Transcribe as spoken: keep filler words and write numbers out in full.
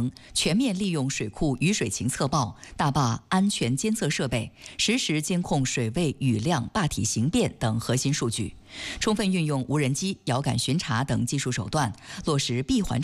能全面利用水库雨水情测报、大坝安全监测设备，实时监控水位、雨量、坝体形变等核心数据，充分运用无人机、遥感巡查等技术手段，落实闭环